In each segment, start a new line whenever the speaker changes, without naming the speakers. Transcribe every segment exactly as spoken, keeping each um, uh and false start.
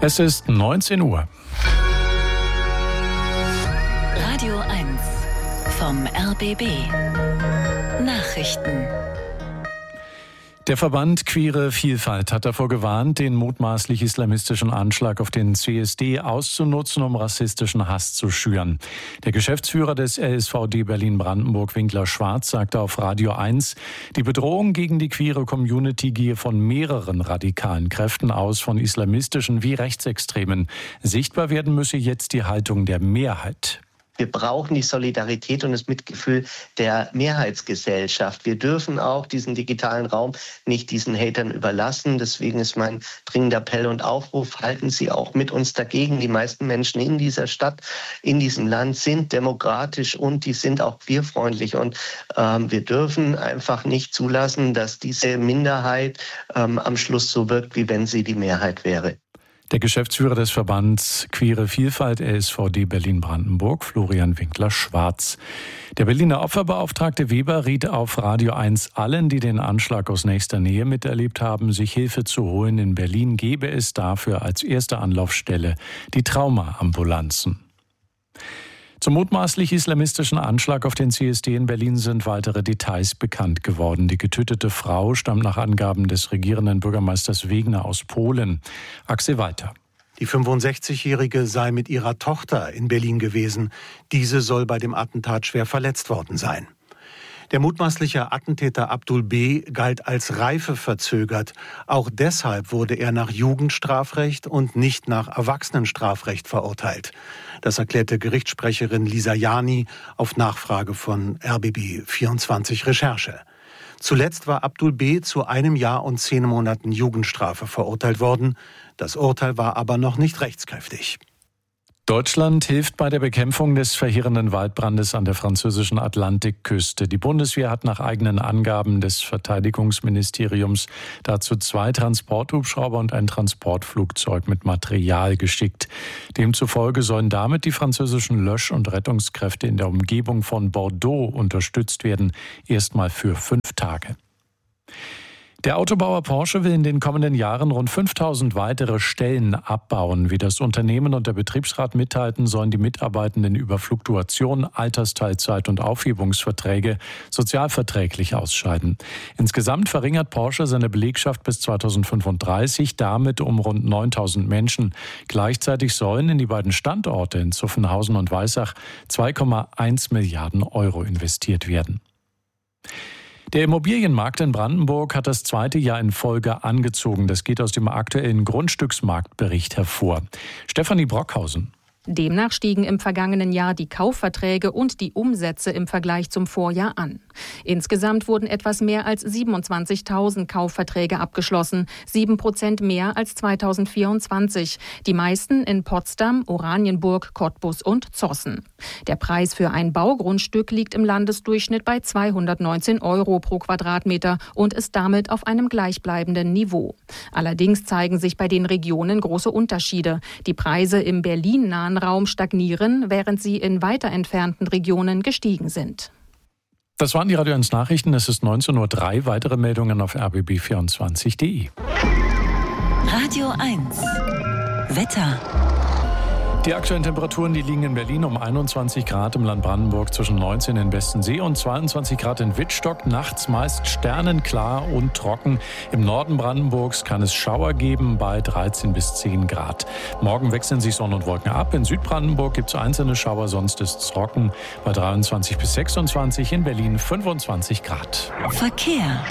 Es ist neunzehn Uhr.
Radio eins vom R B B. Nachrichten.
Der Verband Queere Vielfalt hat davor gewarnt, den mutmaßlich islamistischen Anschlag auf den C S D auszunutzen, um rassistischen Hass zu schüren. Der Geschäftsführer des L S V D Berlin-Brandenburg, Winkler Schwarz, sagte auf Radio eins, die Bedrohung gegen die queere Community gehe von mehreren radikalen Kräften aus, von islamistischen wie rechtsextremen. Sichtbar werden müsse jetzt die Haltung der Mehrheit.
Wir brauchen die Solidarität und das Mitgefühl der Mehrheitsgesellschaft. Wir dürfen auch diesen digitalen Raum nicht diesen Hatern überlassen. Deswegen ist mein dringender Appell und Aufruf, halten Sie auch mit uns dagegen. Die meisten Menschen in dieser Stadt, in diesem Land sind demokratisch und die sind auch queerfreundlich. Und ähm, wir dürfen einfach nicht zulassen, dass diese Minderheit ähm, am Schluss so wirkt, wie wenn sie die Mehrheit wäre.
Der Geschäftsführer des Verbands Queere Vielfalt L S V D Berlin-Brandenburg, Florian Winkler-Schwarz. Der Berliner Opferbeauftragte Weber riet auf Radio eins allen, die den Anschlag aus nächster Nähe miterlebt haben, sich Hilfe zu holen. In Berlin gebe es dafür als erste Anlaufstelle die Traumaambulanzen. Zum mutmaßlich islamistischen Anschlag auf den C S D in Berlin sind weitere Details bekannt geworden. Die getötete Frau stammt nach Angaben des regierenden Bürgermeisters Wegner aus Polen. Axel Walter.
Die fünfundsechzigjährige sei mit ihrer Tochter in Berlin gewesen. Diese soll bei dem Attentat schwer verletzt worden sein. Der mutmaßliche Attentäter Abdul B. galt als reifeverzögert. Auch deshalb wurde er nach Jugendstrafrecht und nicht nach Erwachsenenstrafrecht verurteilt. Das erklärte Gerichtssprecherin Lisa Jani auf Nachfrage von R B B vierundzwanzig Recherche. Zuletzt war Abdul B. zu einem Jahr und zehn Monaten Jugendstrafe verurteilt worden. Das Urteil war aber noch nicht rechtskräftig.
Deutschland hilft bei der Bekämpfung des verheerenden Waldbrandes an der französischen Atlantikküste. Die Bundeswehr hat nach eigenen Angaben des Verteidigungsministeriums dazu zwei Transporthubschrauber und ein Transportflugzeug mit Material geschickt. Demzufolge sollen damit die französischen Lösch- und Rettungskräfte in der Umgebung von Bordeaux unterstützt werden, erstmal für fünf Tage. Der Autobauer Porsche will in den kommenden Jahren rund fünftausend weitere Stellen abbauen. Wie das Unternehmen und der Betriebsrat mitteilten, sollen die Mitarbeitenden über Fluktuation, Altersteilzeit und Aufhebungsverträge sozialverträglich ausscheiden. Insgesamt verringert Porsche seine Belegschaft bis zweitausendfünfunddreißig, damit um rund neuntausend Menschen. Gleichzeitig sollen in die beiden Standorte in Zuffenhausen und Weissach zwei Komma eins Milliarden Euro investiert werden. Der Immobilienmarkt in Brandenburg hat das zweite Jahr in Folge angezogen. Das geht aus dem aktuellen Grundstücksmarktbericht hervor. Stefanie Brockhausen.
Demnach stiegen im vergangenen Jahr die Kaufverträge und die Umsätze im Vergleich zum Vorjahr an. Insgesamt wurden etwas mehr als siebenundzwanzigtausend Kaufverträge abgeschlossen, sieben Prozent mehr als zweitausendvierundzwanzig. Die meisten in Potsdam, Oranienburg, Cottbus und Zossen. Der Preis für ein Baugrundstück liegt im Landesdurchschnitt bei zweihundertneunzehn Euro pro Quadratmeter und ist damit auf einem gleichbleibenden Niveau. Allerdings zeigen sich bei den Regionen große Unterschiede. Die Preise im Berlin-nahen Raum stagnieren, während sie in weiter entfernten Regionen gestiegen sind.
Das waren die Radio eins Nachrichten. Es ist neunzehn Uhr drei. Weitere Meldungen auf r b b vierundzwanzig punkt d e.
Radio eins Wetter.
Die aktuellen Temperaturen, die liegen in Berlin um einundzwanzig Grad, im Land Brandenburg zwischen neunzehn in Bestensee und zweiundzwanzig Grad in Wittstock. Nachts meist sternenklar und trocken. Im Norden Brandenburgs kann es Schauer geben bei dreizehn bis zehn Grad. Morgen wechseln sich Sonne und Wolken ab. In Südbrandenburg gibt es einzelne Schauer, sonst ist es trocken bei dreiundzwanzig bis sechsundzwanzig. In Berlin fünfundzwanzig Grad.
Verkehr.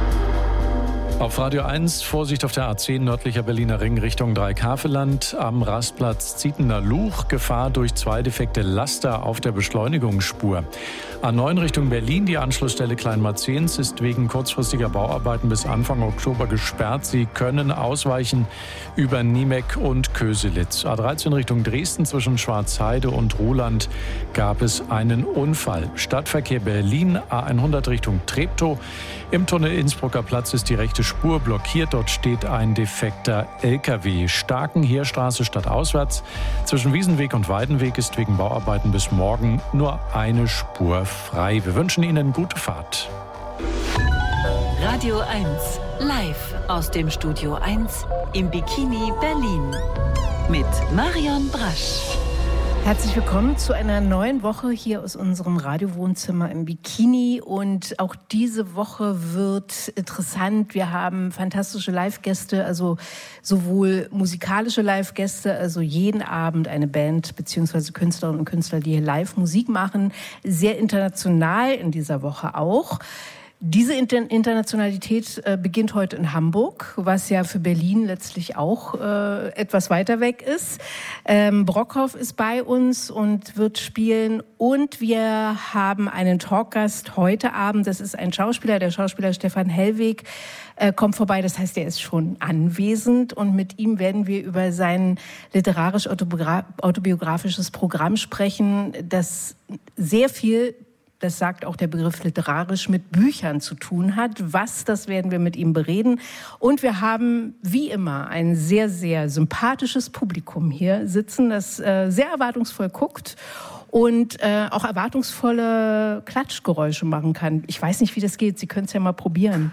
Auf Radio eins, Vorsicht auf der A zehn, nördlicher Berliner Ring Richtung Dreikaveland. Am Rastplatz Zietener Luch, Gefahr durch zwei defekte Laster auf der Beschleunigungsspur. A neun Richtung Berlin, die Anschlussstelle Kleinmarzens ist wegen kurzfristiger Bauarbeiten bis Anfang Oktober gesperrt. Sie können ausweichen über Niemek und Köselitz. A dreizehn Richtung Dresden zwischen Schwarzheide und Ruhland gab es einen Unfall. Stadtverkehr Berlin, A hundert Richtung Treptow. Im Tunnel Innsbrucker Platz ist die rechte Spur blockiert. Dort steht ein defekter L K W. Starkenheerstraße stadtauswärts. Zwischen Wiesenweg und Weidenweg ist wegen Bauarbeiten bis morgen nur eine Spur frei. Wir wünschen Ihnen gute Fahrt.
Radio eins live aus dem Studio eins im Bikini Berlin mit Marion Brasch.
Herzlich willkommen zu einer neuen Woche hier aus unserem Radiowohnzimmer im Bikini. Und auch diese Woche wird interessant. Wir haben fantastische Live-Gäste, also sowohl musikalische Live-Gäste, also jeden Abend eine Band beziehungsweise Künstlerinnen und Künstler, die hier live Musik machen. Sehr international in dieser Woche auch. Diese Inter- Internationalität äh, beginnt heute in Hamburg, was ja für Berlin letztlich auch äh, etwas weiter weg ist. Ähm, Brockhoff ist bei uns und wird spielen. Und wir haben einen Talkgast heute Abend. Das ist ein Schauspieler, der Schauspieler Stefan Hellweg äh, kommt vorbei. Das heißt, er ist schon anwesend. Und mit ihm werden wir über sein literarisch-autobiografisches Programm sprechen, das sehr viel, das sagt auch der Begriff literarisch, mit Büchern zu tun hat. Was, das werden wir mit ihm bereden. Und wir haben, wie immer, ein sehr, sehr sympathisches Publikum hier sitzen, das äh, sehr erwartungsvoll guckt und äh, auch erwartungsvolle Klatschgeräusche machen kann. Ich weiß nicht, wie das geht. Sie können es ja mal probieren.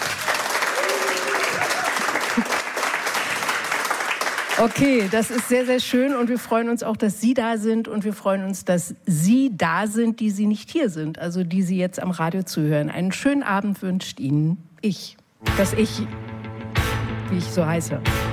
Okay, das ist sehr, sehr schön und wir freuen uns auch, dass Sie da sind und wir freuen uns, dass Sie da sind, die Sie nicht hier sind, also die Sie jetzt am Radio zuhören. Einen schönen Abend wünscht Ihnen ich, das Ich, wie ich so heiße.